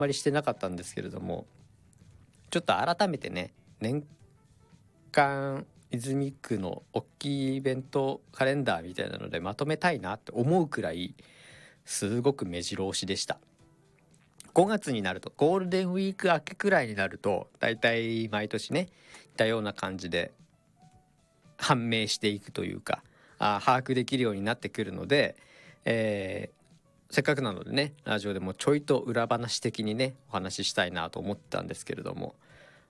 まりしてなかったんですけれども、ちょっと改めてね、年間泉区の大きいイベントカレンダーみたいなのでまとめたいなって思うくらいすごく目白押しでした。5月になると、ゴールデンウィーク明けくらいになると、だいたい毎年ね、似たような感じで判明していくというか、把握できるようになってくるので、せっかくなのでね、ラジオでもちょいと裏話的にね、お話ししたいなと思ったんですけれども、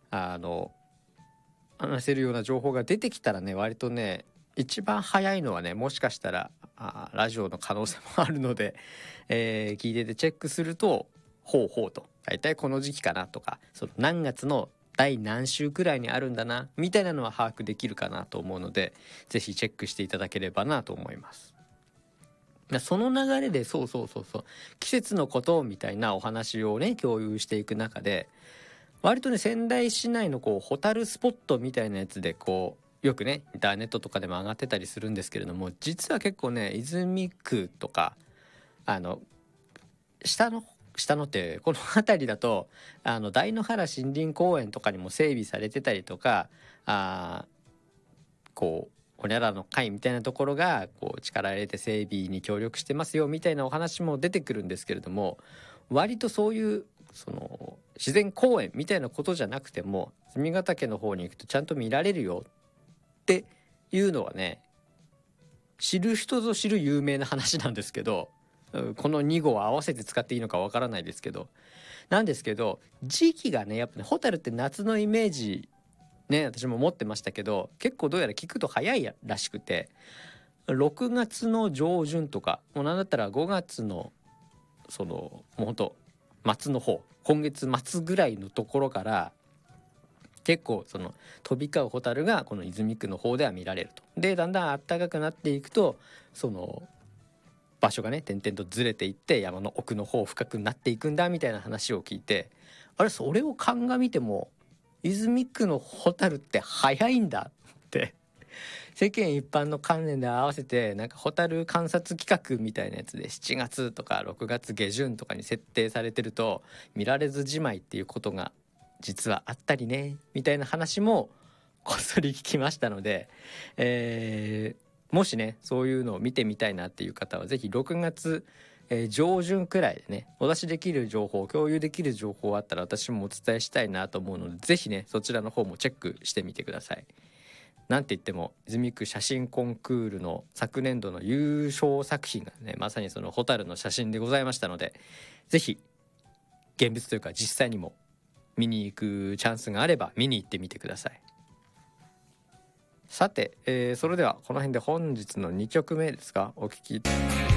話せるような情報が出てきたらね、割とね、一番早いのはね、もしかしたらラジオの可能性もあるので、聞いててチェックすると、ほうほうと、大体この時期かなとか、その何月の第何週くらいにあるんだなみたいなのは把握できるかなと思うので、ぜひチェックしていただければなと思います。その流れでそう季節のことみたいなお話をね共有していく中で、割とね仙台市内のこうホタルスポットみたいなやつでこうよくねインターネットとかでも上がってたりするんですけれども、実は結構ね泉区とか下のってこの辺りだと大野原森林公園とかにも整備されてたりとか、こうほにゃららの会みたいなところがこう力入れて整備に協力してますよみたいなお話も出てくるんですけれども、割とそういうその自然公園みたいなことじゃなくても、住ヶ岳の方に行くとちゃんと見られるよっていうのはね、知る人ぞ知る有名な話なんですけど、この2号を合わせて使っていいのかわからないですけど、なんですけど時期がねやっぱね、ホタルって夏のイメージね、私も持ってましたけど、結構どうやら聞くと早いらしくて、6月の上旬とか、もうなんだったら5月のそのもうほんと末の方、今月末ぐらいのところから結構その飛び交うホタルがこの泉区の方では見られると。でだんだん暖かくなっていくと、その場所がね点々とずれていって山の奥の方深くなっていくんだみたいな話を聞いて、あれそれを鑑みても泉区のホタルって早いんだって世間一般の観念で合わせて、なんかホタル観察企画みたいなやつで7月とか6月下旬とかに設定されてると見られずじまいっていうことが実はあったりねみたいな話もこっそり聞きましたので、もしねそういうのを見てみたいなっていう方はぜひ6月上旬くらいでね、お出しできる情報、共有できる情報あったら私もお伝えしたいなと思うので、ぜひねそちらの方もチェックしてみてください。なんて言っても泉区写真コンクールの昨年度の優勝作品がねまさにそのホタルの写真でございましたので、ぜひ現物というか実際にも見に行くチャンスがあれば見に行ってみてください。さて、それではこの辺で本日の2曲目ですがお聴き